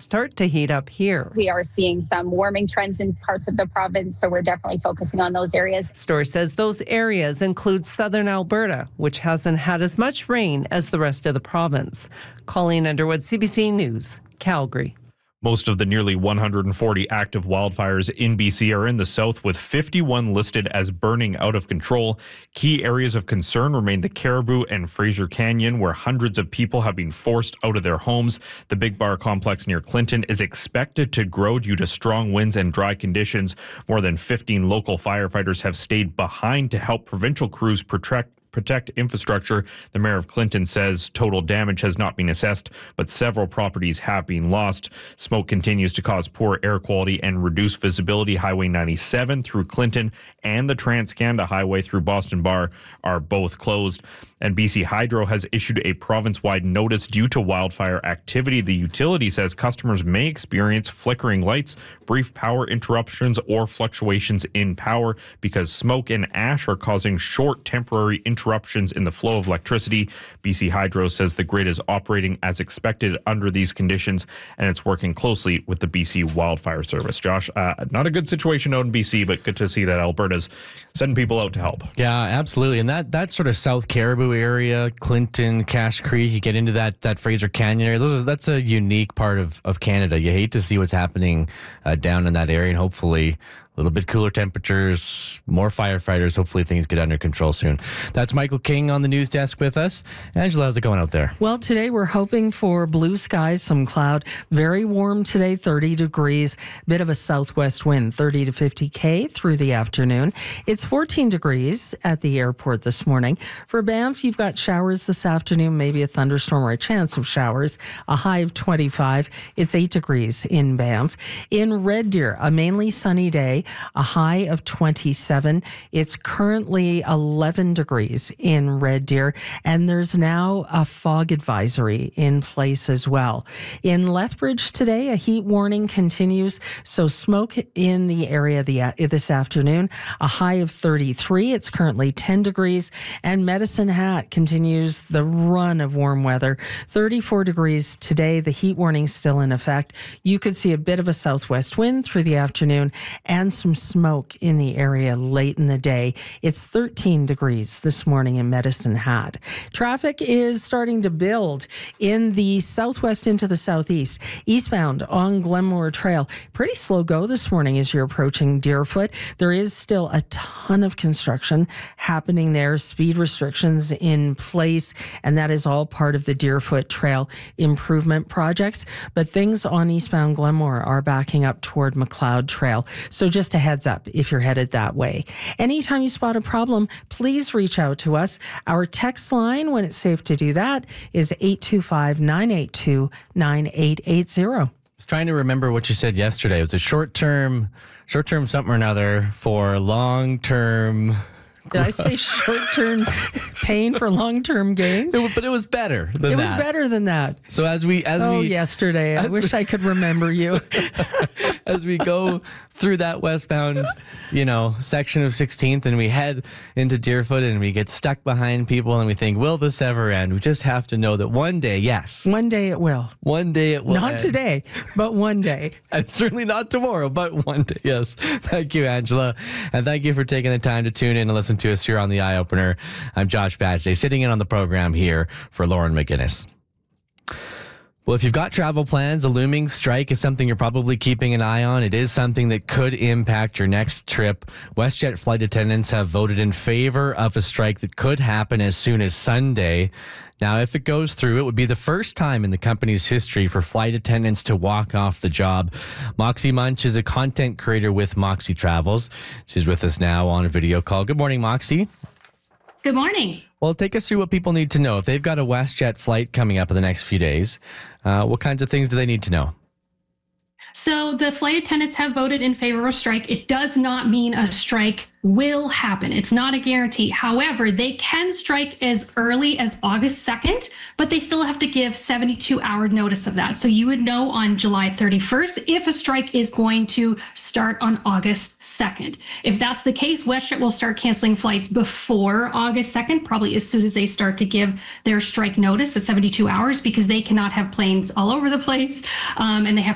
start to heat up here. We are seeing some warming trends in parts of the province, so we're definitely focusing on those areas. Storrs says those areas include southern Alberta, which hasn't had as much rain as the rest of the province. Colleen Underwood, CBC News, Calgary. Most of the nearly 140 active wildfires in BC are in the south, with 51 listed as burning out of control. Key areas of concern remain the Caribou and Fraser Canyon, where hundreds of people have been forced out of their homes. The Big Bar complex near Clinton is expected to grow due to strong winds and dry conditions. More than 15 local firefighters have stayed behind to help provincial crews protect infrastructure. The mayor of Clinton says total damage has not been assessed, but several properties have been lost. Smoke continues to cause poor air quality and reduce visibility. Highway 97 through Clinton and the Trans-Canada Highway through Boston Bar are both closed. And BC Hydro has issued a province-wide notice due to wildfire activity. The utility says customers may experience flickering lights, brief power interruptions, or fluctuations in power because smoke and ash are causing short temporary interruptions in the flow of electricity. BC Hydro says the grid is operating as expected under these conditions, and it's working closely with the BC Wildfire Service. Josh, not a good situation out in BC, but good to see that Alberta's sending people out to help. Yeah, absolutely. And that sort of South Caribou area, Clinton, Cache Creek, you get into that Fraser Canyon area, that's a unique part of Canada. You hate to see what's happening down in that area, and hopefully a little bit cooler temperatures, more firefighters. Hopefully things get under control soon. That's Michael King on the news desk with us. Angela, how's it going out there? Well, today we're hoping for blue skies, some cloud. Very warm today, 30 degrees. Bit of a southwest wind, 30 to 50 K through the afternoon. It's 14 degrees at the airport this morning. For Banff, you've got showers this afternoon, maybe a thunderstorm or a chance of showers. A high of 25. It's 8 degrees in Banff. In Red Deer, a mainly sunny day. A high of 27. It's currently 11 degrees in Red Deer, and there's now a fog advisory in place as well. In Lethbridge today, a heat warning continues, so smoke in the area this afternoon. A high of 33. It's currently 10 degrees, and Medicine Hat continues the run of warm weather. 34 degrees today. The heat warning still in effect. You could see a bit of a southwest wind through the afternoon and some smoke in the area late in the day. It's 13 degrees this morning in Medicine Hat. Traffic is starting to build in the southwest into the southeast. Eastbound on Glenmore Trail. Pretty slow go this morning as you're approaching Deerfoot. There is still a ton of construction happening there. Speed restrictions in place, and that is all part of the Deerfoot Trail improvement projects. But things on eastbound Glenmore are backing up toward McLeod Trail. So just a heads up if you're headed that way. Anytime you spot a problem, please reach out to us. Our text line, when it's safe to do that, is 825-982-9880. I was trying to remember what you said yesterday. It was a short-term something or another for long-term... Did I say short-term pain for long-term gain? But it was better than that. It was better than that. So yesterday. I wish I could remember you. As we go through that westbound, section of 16th, and we head into Deerfoot, and we get stuck behind people, and we think, will this ever end? We just have to know that one day, yes. One day it will. One day it will Not end. today, but one day. And certainly not tomorrow, but one day, yes. Thank you, Angela. And thank you for taking the time to tune in and listen to us here on The Eye Opener. I'm Josh Badgley, sitting in on the program here for Lauren McGinnis. Well, if you've got travel plans, a looming strike is something you're probably keeping an eye on. It is something that could impact your next trip. WestJet flight attendants have voted in favor of a strike that could happen as soon as Sunday. Now, if it goes through, it would be the first time in the company's history for flight attendants to walk off the job. Moxie Munch is a content creator with Moxie Travels. She's with us now on a video call. Good morning, Moxie. Good morning. Well, take us through what people need to know. If they've got a WestJet flight coming up in the next few days, what kinds of things do they need to know? So the flight attendants have voted in favor of a strike. It does not mean a strike will happen. It's not a guarantee. However, they can strike as early as August 2nd, but they still have to give 72-hour notice of that. So you would know on July 31st if a strike is going to start on August 2nd. If that's the case, WestJet will start canceling flights before August 2nd, probably as soon as they start to give their strike notice at 72 hours, because they cannot have planes all over the place, and they have